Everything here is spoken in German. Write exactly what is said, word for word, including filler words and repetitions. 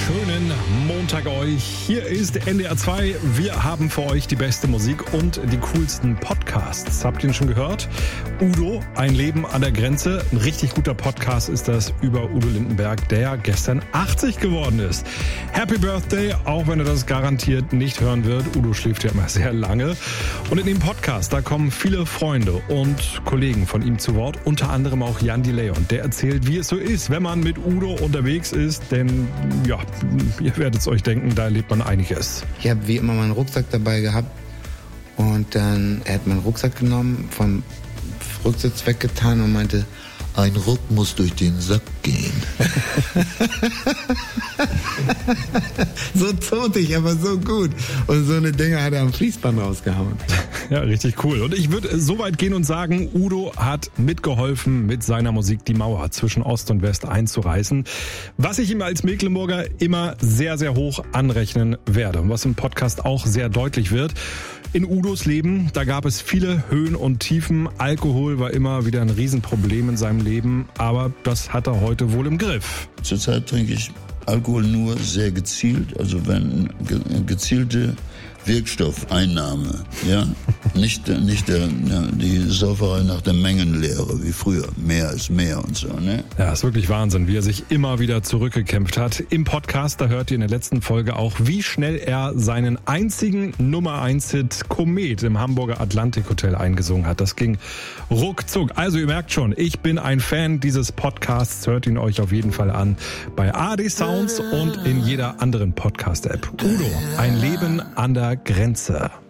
schönen Montag euch. Hier ist N D R zwei. Wir haben für euch die beste Musik und die coolsten Podcasts. Habt ihr ihn schon gehört? Udo, ein Leben an der Grenze. Ein richtig guter Podcast ist das über Udo Lindenberg, der gestern achtzig geworden ist. Happy Birthday, auch wenn er das garantiert nicht hören wird. Udo schläft ja immer sehr lange. Und in dem Podcast, da kommen viele Freunde und Kollegen von ihm zu Wort. Unter anderem auch Jan Delay. Und der erzählt, wie es so ist, wenn man mit Udo unterwegs ist. Denn, ja, ihr werdet es euch denken, da erlebt man einiges. Ich habe wie immer meinen Rucksack dabei gehabt. Und dann er hat meinen Rucksack genommen, vom Rücksitz weggetan und meinte, ein Ruck muss durch den Sack gehen. So zotig, aber so gut. Und so eine Dinge hat er am Fließband rausgehauen. Ja, richtig cool. Und ich würde so weit gehen und sagen, Udo hat mitgeholfen, mit seiner Musik die Mauer zwischen Ost und West einzureißen. Was ich ihm als Mecklenburger immer sehr, sehr hoch anrechnen werde. Und was im Podcast auch sehr deutlich wird. In Udos Leben, da gab es viele Höhen und Tiefen. Alkohol war immer wieder ein Riesenproblem in seinem Leben, aber das hat er heute wohl im Griff. Zurzeit trinke ich Alkohol nur sehr gezielt, also wenn ge- gezielte Wirkstoffeinnahme, ja, nicht, nicht der, ja, die Sauferei nach der Mengenlehre wie früher, mehr ist mehr und so, ne? Ja, ist wirklich Wahnsinn, wie er sich immer wieder zurückgekämpft hat. Im Podcast, da hört ihr in der letzten Folge auch, wie schnell er seinen einzigen Nummer eins Hit Komet im Hamburger Atlantik Hotel eingesungen hat. Das ging ruckzuck. Also ihr merkt schon, ich bin ein Fan dieses Podcasts, hört ihn euch auf jeden Fall an bei A D Sounds und in jeder anderen Podcast-App. Udo, ein Leben an der Grenze.